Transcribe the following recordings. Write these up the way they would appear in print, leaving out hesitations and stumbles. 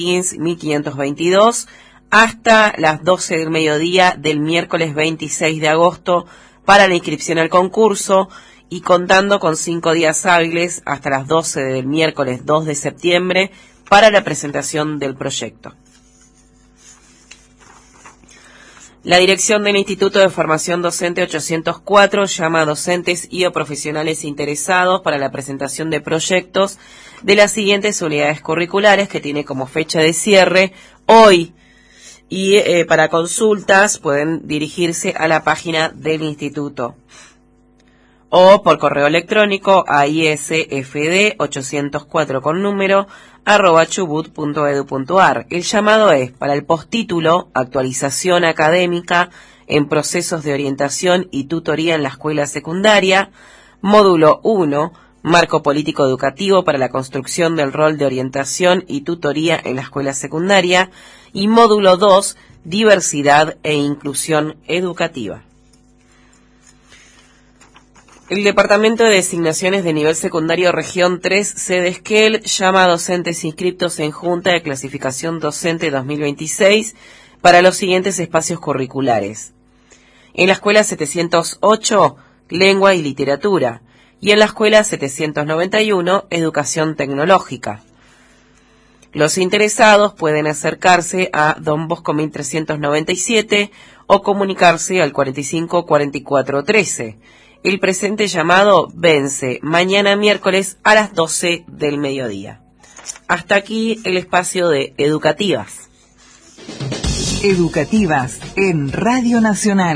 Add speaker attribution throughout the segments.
Speaker 1: 1522 hasta las 12 del mediodía del miércoles 26 de agosto para la inscripción al concurso y contando con 5 días hábiles hasta las 12 del miércoles 2 de septiembre para la presentación del proyecto. La dirección del Instituto de Formación Docente 804 llama a docentes y a profesionales interesados para la presentación de proyectos de las siguientes unidades curriculares que tiene como fecha de cierre hoy. Y para consultas pueden dirigirse a la página del instituto o por correo electrónico a isfd804 con número @chubut.edu.ar. El llamado es para el postítulo actualización académica en procesos de orientación y tutoría en la escuela secundaria, módulo 1, marco político educativo para la construcción del rol de orientación y tutoría en la escuela secundaria, y módulo 2, diversidad e inclusión educativa. El Departamento de Designaciones de Nivel Secundario Región 3, sede Esquel, llama a docentes inscriptos en Junta de Clasificación Docente 2026 para los siguientes espacios curriculares. En la Escuela 708, Lengua y Literatura, y en la Escuela 791, Educación Tecnológica. Los interesados pueden acercarse a Don Bosco 1397 o comunicarse al 45 44 13. El presente llamado vence mañana miércoles a las 12 del mediodía. Hasta aquí el espacio de Educativas.
Speaker 2: Educativas en Radio Nacional.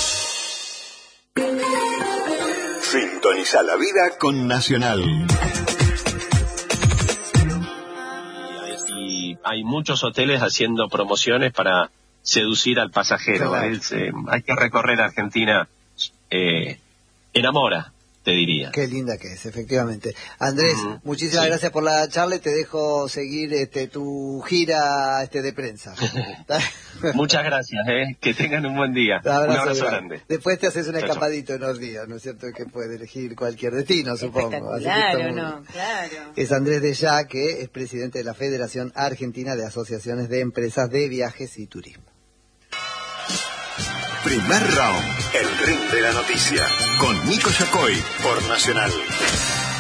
Speaker 3: Sintoniza la vida con Nacional.
Speaker 4: Y hay muchos hoteles haciendo promociones para seducir al pasajero.
Speaker 5: Claro.
Speaker 4: Hay que recorrer Argentina. Enamora, te diría.
Speaker 5: Qué linda que es, efectivamente. Andrés, muchísimas gracias por la charla y te dejo seguir tu gira de prensa.
Speaker 4: Muchas gracias, que tengan un buen día.
Speaker 5: Un
Speaker 4: abrazo grande.
Speaker 5: Después te haces un
Speaker 4: Chao,
Speaker 5: escapadito en unos días, ¿no es cierto? Que puede elegir cualquier destino, supongo. Así que
Speaker 6: Claro, ¿no? Claro.
Speaker 5: es Andrés de Ya, que es presidente de la Federación Argentina de Asociaciones de Empresas de Viajes y Turismo.
Speaker 3: Primer round, el ring de la noticia, con Nico Yacoy, por Nacional.